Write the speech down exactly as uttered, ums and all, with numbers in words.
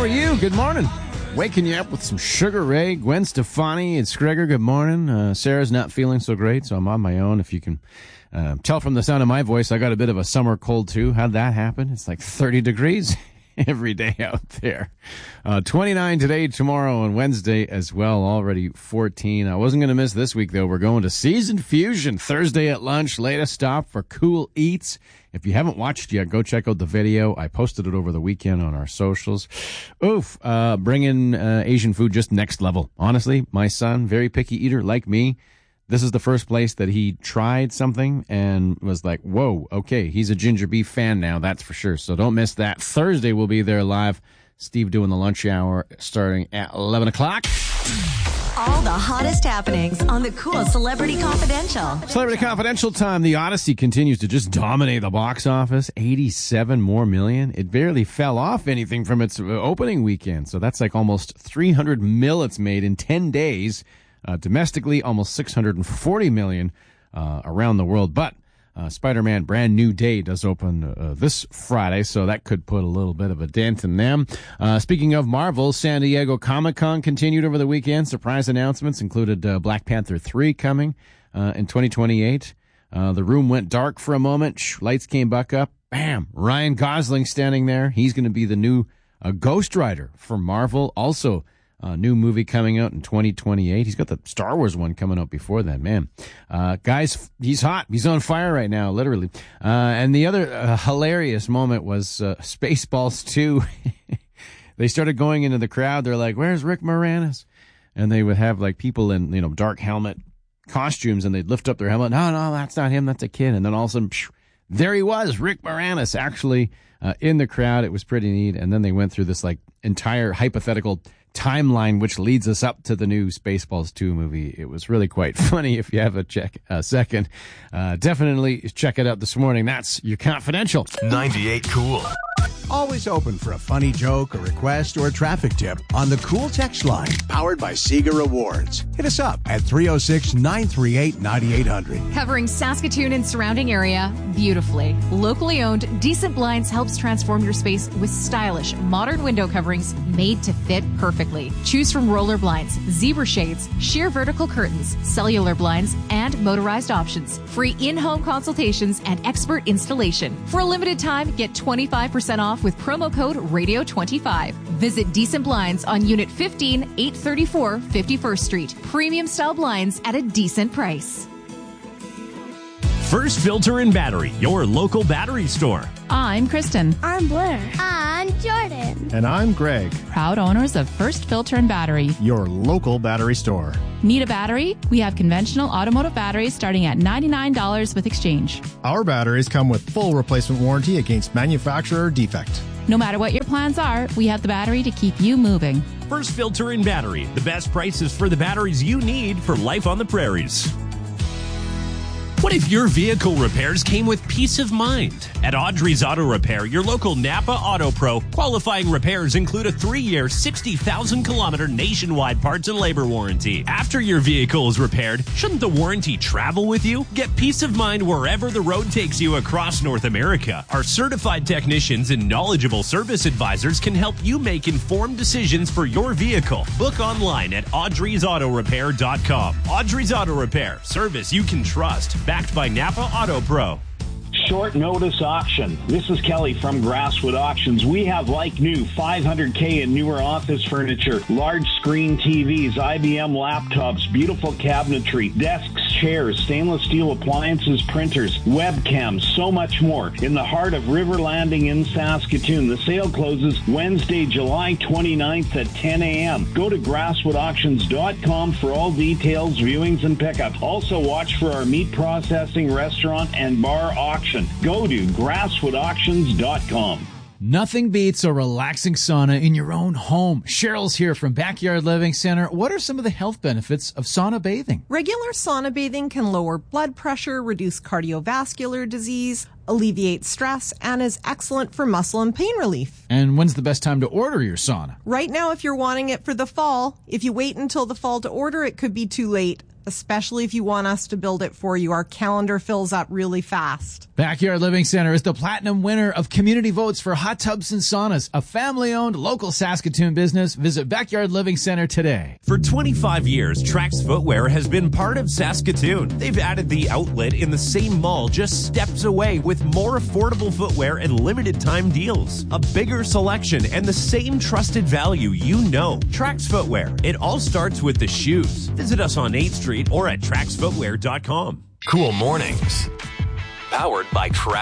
are you? Good morning. Waking you up with some Sugar Ray, Gwen Stefani, it's Gregor. Good morning. Uh, Sarah's not feeling so great, so I'm on my own. If you can uh, tell from the sound of my voice, I got a bit of a summer cold too. How'd that happen? It's like thirty degrees every day out there. Uh, twenty-nine today, tomorrow, and Wednesday as well. Already fourteen. I wasn't going to miss this week, though. We're going to Season Fusion Thursday at lunch. Latest stop for Cool Eats. If you haven't watched yet, go check out the video. I posted it over the weekend on our socials. Oof, uh, bringing uh, Asian food just next level. Honestly, my son, very picky eater like me. This is the first place that he tried something and was like, whoa, okay, he's a ginger beef fan now, that's for sure. So don't miss that. Thursday we'll be there live. Steve doing the lunch hour starting at eleven o'clock. All the hottest happenings on the Cool Celebrity Confidential. Celebrity Confidential time. The Odyssey continues to just dominate the box office. eighty-seven more million. It barely fell off anything from its opening weekend. So that's like almost three hundred mil it's made in ten days. Uh, domestically, almost six hundred forty million uh, around the world. But uh, Spider-Man Brand New Day does open uh, this Friday, so that could put a little bit of a dent in them. Uh, speaking of Marvel, San Diego Comic-Con continued over the weekend. Surprise announcements included uh, Black Panther three coming uh, in twenty twenty-eight. Uh, the room went dark for a moment. Shh, lights came back up. Bam! Ryan Gosling standing there. He's going to be the new uh, Ghost Rider for Marvel. Also, a new movie coming out in twenty twenty-eight. He's got the Star Wars one coming out before that, man. Uh, guys, he's hot. He's on fire right now, literally. Uh, and the other uh, hilarious moment was uh, Spaceballs two. They started going into the crowd. They're like, where's Rick Moranis? And they would have like people in, you know, dark helmet costumes, and they'd lift up their helmet. No, no, that's not him. That's a kid. And then all of a sudden, phew, there he was, Rick Moranis, actually uh, in the crowd. It was pretty neat. And then they went through this like entire hypothetical timeline, which leads us up to the new Spaceballs two movie. It was really quite funny. If you have a check a second, uh, definitely check it out this morning. That's your Confidential. ninety-eight Cool. Always open for a funny joke, a request, or a traffic tip on the Cool text line, powered by Sega Rewards. Hit us up at three oh six, nine three eight, nine eight hundred. Covering Saskatoon and surrounding area beautifully. Locally owned, Decent Blinds helps transform your space with stylish, modern window coverings made to fit perfectly. Choose from roller blinds, zebra shades, sheer vertical curtains, cellular blinds, and motorized options. Free in-home consultations and expert installation. For a limited time, get twenty-five percent off with promo code radio twenty-five. Visit Decent Blinds on Unit fifteen, eight thirty-four fifty-first Street. Premium style blinds at a decent price. First Filter and Battery, your local battery store. I'm Kristen. I'm Blair. I'm Jordan. And I'm Greg. Proud owners of First Filter and Battery, your local battery store. Need a battery? We have conventional automotive batteries starting at ninety-nine dollars with exchange. Our batteries come with full replacement warranty against manufacturer defect. No matter what your plans are, we have the battery to keep you moving. First Filter and Battery, the best prices for the batteries you need for life on the prairies. What if your vehicle repairs came with peace of mind? At Audrey's Auto Repair, your local Napa Auto Pro, qualifying repairs include a three-year, sixty thousand kilometer nationwide parts and labor warranty. After your vehicle is repaired, shouldn't the warranty travel with you? Get peace of mind wherever the road takes you across North America. Our certified technicians and knowledgeable service advisors can help you make informed decisions for your vehicle. Book online at audreys auto repair dot com. Audrey's Auto Repair, service you can trust. Backed by Napa Auto Pro. Short notice auction. This is Kelly from Grasswood Auctions. We have like new five hundred K and newer office furniture, large screen T Vs, I B M laptops, beautiful cabinetry, desks, chairs, stainless steel appliances, printers, webcams, so much more. In the heart of River Landing in Saskatoon. The sale closes Wednesday, July twenty-ninth at ten a.m. Go to grasswood auctions dot com for all details, viewings, and pickup. Also watch for our meat processing, restaurant, and bar auction. Go to grasswood auctions dot com. Nothing beats a relaxing sauna in your own home. Cheryl's here from Backyard Living Center. What are some of the health benefits of sauna bathing? Regular sauna bathing can lower blood pressure, reduce cardiovascular disease, alleviate stress, and is excellent for muscle and pain relief. And when's the best time to order your sauna? Right now, if you're wanting it for the fall. If you wait until the fall to order, it could be too late. especially if you want us to build it for you. Our calendar fills up really fast. Backyard Living Center is the platinum winner of community votes for hot tubs and saunas, a family-owned local Saskatoon business. Visit Backyard Living Center today. For twenty-five years, Trax Footwear has been part of Saskatoon. They've added the outlet in the same mall just steps away with more affordable footwear and limited time deals. A bigger selection and the same trusted value you know. Trax Footwear. It all starts with the shoes. Visit us on eighth Street or at trax footwear dot com. Cool Mornings. Powered by Trax.